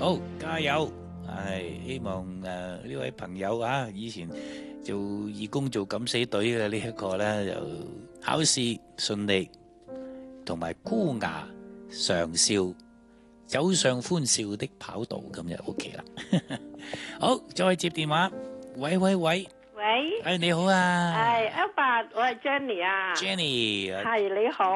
好，加油！希望呢位朋友啊，以前做義工做敢死隊嘅呢一個咧，就考試順利，同埋箍牙常笑，走上歡笑的跑道，咁就 OK 啦。好，再接電話，喂， 喂， 你好啊， 係 Albert，我係 Jenny 啊 Jenny， 係你好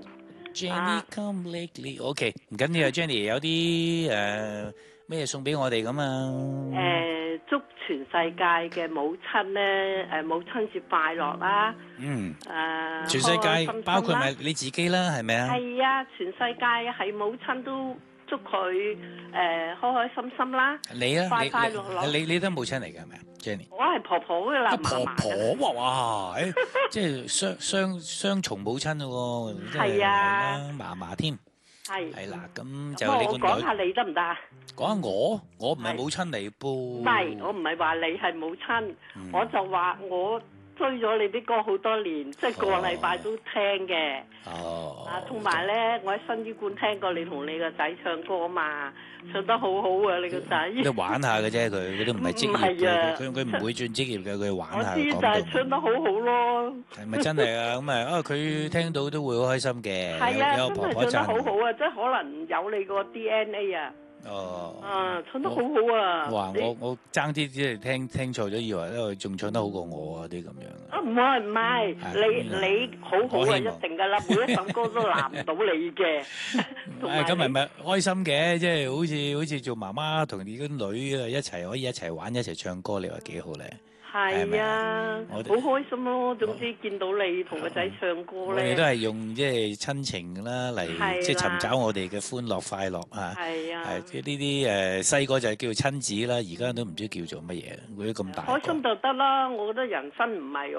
Jenny come lately，OK，唔緊要啊，Jenny 有啲咩送俾我哋咁啊？ 祝全世界嘅母親咧，母親節快樂啦！ 全世界開開心心包括埋你自己啦，係咪啊？ 係啊，全世界係母親都祝佢開開心心啦！ 你啊， 快快樂樂， 你都母親嚟㗎係咪啊 ，Jenny？ 我係婆婆㗎啦， 婆婆哇，即係雙重母親咯喎， 係啊， 嫲嫲添。係啦，咁就我你個女。 講下你得唔得啊？ 講下我唔係母親嚟噃。 唔係，我唔係話你係母親，我就話我追咗你啲歌好多年，即係個禮拜都聽嘅。同埋咧，我喺新醫館聽過你同你個仔唱歌嘛，唱得好好啊！你個仔。 你玩下嘅啫，佢都唔係職業嘅，佢唔會轉職業嘅，佢玩下。 我知就係唱得好好咯。 係咪真係啊？咁佢聽到都會好開心嘅。 係啊， 有婆婆真係唱得好好啊！即係可能有你個 DNA 啊。唱得好好啊！ 哇！我爭啲即係聽錯咗，以為因為仲唱得好過我啲咁樣。 唔係，你好好啊，一定噶啦，每一首歌都難唔到你嘅。 咁咪開心嘅，即係好似做媽媽同你個女啊一齊可以一齊玩一齊唱歌，你話幾好咧？ 係啊，好開心咯！總之見到你同個仔唱歌咧， 我哋都係用即係親情啦嚟即係尋找我哋嘅歡樂快樂啊！係啊，即係呢啲細個就係叫做親子啦，而家都唔知叫做乜嘢，嗰啲咁大個。開心就得啦，我覺得人生唔係